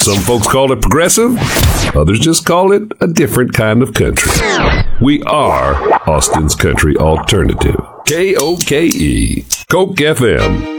Some folks call it progressive. Others just call it a different kind of country. We are Austin's country alternative. KOKE, Coke FM.